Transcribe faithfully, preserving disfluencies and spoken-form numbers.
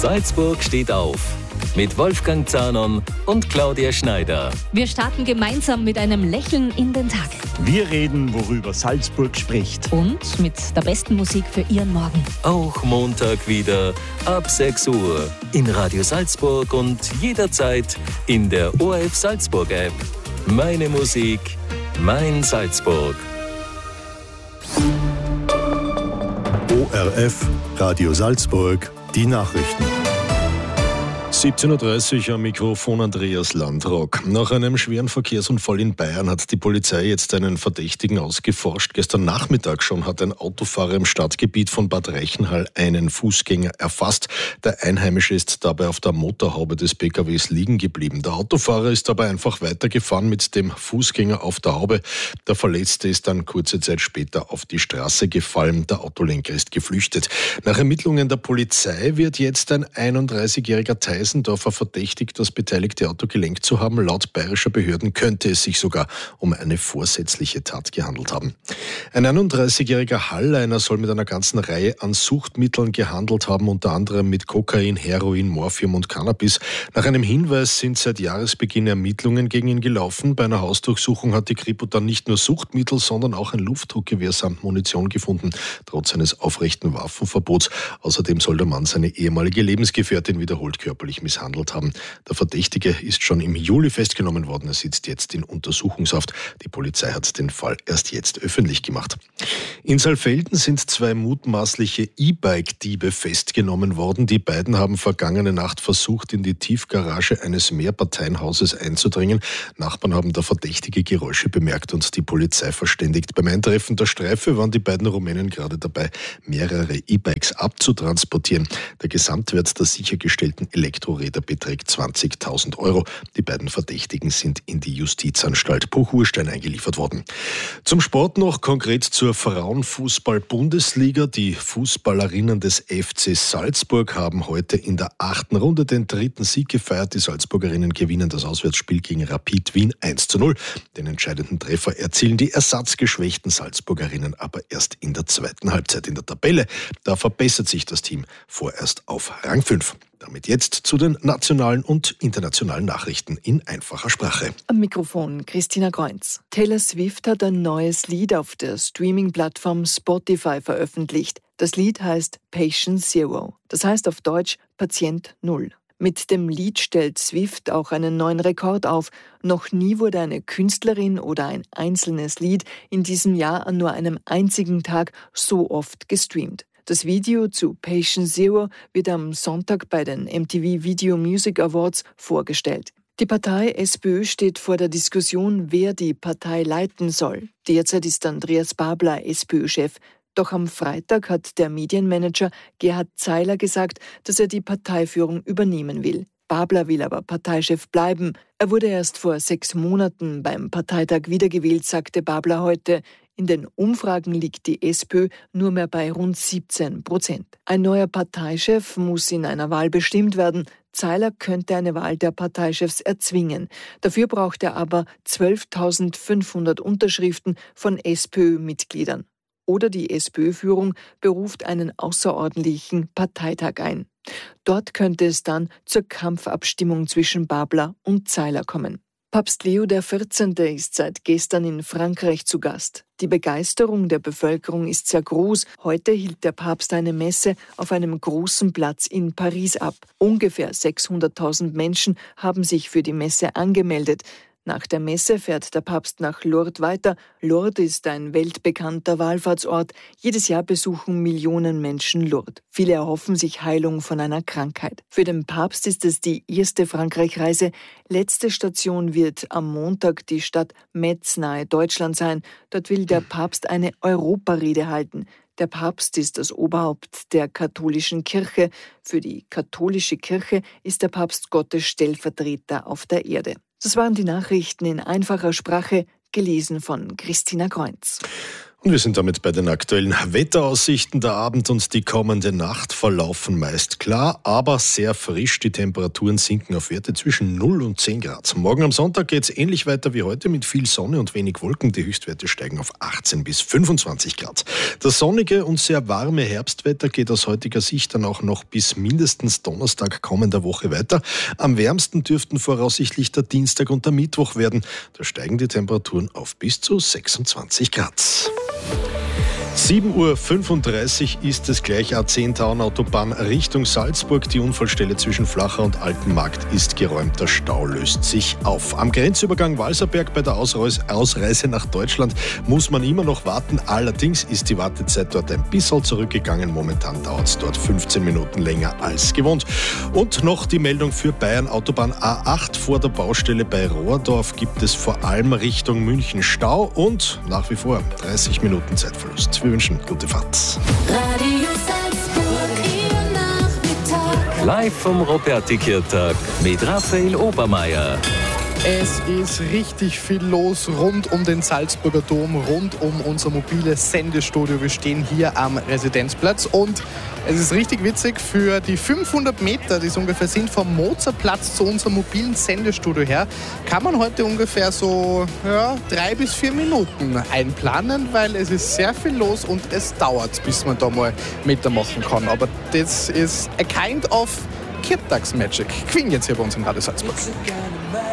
Salzburg steht auf. Mit Wolfgang Zahnon und Claudia Schneider. Wir starten gemeinsam mit einem Lächeln in den Tag. Wir reden, worüber Salzburg spricht. Und mit der besten Musik für Ihren Morgen. Auch Montag wieder ab sechs Uhr in Radio Salzburg und jederzeit in der O R F Salzburg App. Meine Musik, mein Salzburg. O R F, Radio Salzburg, die Nachrichten. siebzehn Uhr dreißig am Mikrofon Andreas Landrock. Nach einem schweren Verkehrsunfall in Bayern hat die Polizei jetzt einen Verdächtigen ausgeforscht. Gestern Nachmittag schon hat ein Autofahrer im Stadtgebiet von Bad Reichenhall einen Fußgänger erfasst. Der Einheimische ist dabei auf der Motorhaube des P K Ws liegen geblieben. Der Autofahrer ist dabei einfach weitergefahren mit dem Fußgänger auf der Haube. Der Verletzte ist dann kurze Zeit später auf die Straße gefallen. Der Autolenker ist geflüchtet. Nach Ermittlungen der Polizei wird jetzt ein einunddreißigjähriger Teilsendorfer verdächtigt, das beteiligte Auto gelenkt zu haben. Laut bayerischer Behörden könnte es sich sogar um eine vorsätzliche Tat gehandelt haben. Ein einunddreißigjähriger Halleiner soll mit einer ganzen Reihe an Suchtmitteln gehandelt haben, unter anderem mit Kokain, Heroin, Morphium und Cannabis. Nach einem Hinweis sind seit Jahresbeginn Ermittlungen gegen ihn gelaufen. Bei einer Hausdurchsuchung hat die Kripo dann nicht nur Suchtmittel, sondern auch ein Luftdruckgewehr samt Munition gefunden, trotz eines aufrechten Waffenverbots. Außerdem soll der Mann seine ehemalige Lebensgefährtin wiederholt körperlich misshandelt haben. Der Verdächtige ist schon im Juli festgenommen worden. Er sitzt jetzt in Untersuchungshaft. Die Polizei hat den Fall erst jetzt öffentlich gemacht. In Saalfelden sind zwei mutmaßliche E-Bike-Diebe festgenommen worden. Die beiden haben vergangene Nacht versucht, in die Tiefgarage eines Mehrparteienhauses einzudringen. Nachbarn haben der Verdächtige Geräusche bemerkt und die Polizei verständigt. Beim Eintreffen der Streife waren die beiden Rumänen gerade dabei, mehrere E-Bikes abzutransportieren. Der Gesamtwert der sichergestellten Elektroräder beträgt zwanzigtausend Euro. Die beiden Verdächtigen sind in die Justizanstalt Buchurstein eingeliefert worden. Zum Sport noch, konkret zur Frauenfußball-Bundesliga. Die Fußballerinnen des F C Salzburg haben heute in der achten Runde den dritten Sieg gefeiert. Die Salzburgerinnen gewinnen das Auswärtsspiel gegen Rapid Wien eins zu null. Den entscheidenden Treffer erzielen die ersatzgeschwächten Salzburgerinnen aber erst in der zweiten Halbzeit. In der Tabelle, da verbessert sich das Team vorerst auf Rang fünf. Damit jetzt zu den nationalen und internationalen Nachrichten in einfacher Sprache. Am Mikrofon Christina Kreunz. Taylor Swift hat ein neues Lied auf der Streaming-Plattform Spotify veröffentlicht. Das Lied heißt Patient Zero. Das heißt auf Deutsch Patient Null. Mit dem Lied stellt Swift auch einen neuen Rekord auf. Noch nie wurde eine Künstlerin oder ein einzelnes Lied in diesem Jahr an nur einem einzigen Tag so oft gestreamt. Das Video zu Patient Zero wird am Sonntag bei den M T V Video Music Awards vorgestellt. Die Partei SPÖ steht vor der Diskussion, wer die Partei leiten soll. Derzeit ist Andreas Babler SPÖ-Chef. Doch am Freitag hat der Medienmanager Gerhard Zeiler gesagt, dass er die Parteiführung übernehmen will. Babler will aber Parteichef bleiben. Er wurde erst vor sechs Monaten beim Parteitag wiedergewählt, sagte Babler heute. In den Umfragen liegt die SPÖ nur mehr bei rund siebzehn Prozent. Ein neuer Parteichef muss in einer Wahl bestimmt werden. Zeiler könnte eine Wahl der Parteichefs erzwingen. Dafür braucht er aber zwölftausendfünfhundert Unterschriften von SPÖ-Mitgliedern. Oder die SPÖ-Führung beruft einen außerordentlichen Parteitag ein. Dort könnte es dann zur Kampfabstimmung zwischen Babler und Zeiler kommen. Papst Leo der vierzehnte ist seit gestern in Frankreich zu Gast. Die Begeisterung der Bevölkerung ist sehr groß. Heute hielt der Papst eine Messe auf einem großen Platz in Paris ab. Ungefähr sechshunderttausend Menschen haben sich für die Messe angemeldet. Nach der Messe fährt der Papst nach Lourdes weiter. Lourdes ist ein weltbekannter Wallfahrtsort. Jedes Jahr besuchen Millionen Menschen Lourdes. Viele erhoffen sich Heilung von einer Krankheit. Für den Papst ist es die erste Frankreich-Reise. Letzte Station wird am Montag die Stadt Metz nahe Deutschland sein. Dort will der Papst eine Europarede halten. Der Papst ist das Oberhaupt der katholischen Kirche. Für die katholische Kirche ist der Papst Gottes Stellvertreter auf der Erde. Das waren die Nachrichten in einfacher Sprache, gelesen von Christina Kreunz. Und wir sind damit bei den aktuellen Wetteraussichten. Der Abend und die kommende Nacht verlaufen meist klar, aber sehr frisch. Die Temperaturen sinken auf Werte zwischen null und zehn Grad. Morgen am Sonntag geht es ähnlich weiter wie heute mit viel Sonne und wenig Wolken. Die Höchstwerte steigen auf achtzehn bis fünfundzwanzig Grad. Das sonnige und sehr warme Herbstwetter geht aus heutiger Sicht dann auch noch bis mindestens Donnerstag kommender Woche weiter. Am wärmsten dürften voraussichtlich der Dienstag und der Mittwoch werden. Da steigen die Temperaturen auf bis zu sechsundzwanzig Grad. sieben Uhr fünfunddreißig ist es gleich, A zehn Tauern-Autobahn Richtung Salzburg. Die Unfallstelle zwischen Flacher und Altenmarkt ist geräumt. Der Stau löst sich auf. Am Grenzübergang Walserberg bei der Ausreise nach Deutschland muss man immer noch warten. Allerdings ist die Wartezeit dort ein bisschen zurückgegangen. Momentan dauert es dort fünfzehn Minuten länger als gewohnt. Und noch die Meldung für Bayern. Autobahn A acht vor der Baustelle bei Rohrdorf gibt es vor allem Richtung München Stau und nach wie vor dreißig Minuten Zeitverlust. Wir wünschen gute Fahrt. Radio Salzburg, Ihr Nachmittag. Live vom Roberti-Kirtag mit Raphael Obermeier. Es ist richtig viel los rund um den Salzburger Dom, rund um unser mobiles Sendestudio. Wir stehen hier am Residenzplatz und es ist richtig witzig, für die fünfhundert Meter, die es ungefähr sind, vom Mozartplatz zu unserem mobilen Sendestudio her, kann man heute ungefähr so ja, drei bis vier Minuten einplanen, weil es ist sehr viel los und es dauert, bis man da mal Meter machen kann. Aber das ist a kind of Kirtagsmagic. Queen jetzt hier bei uns im Radio Salzburg.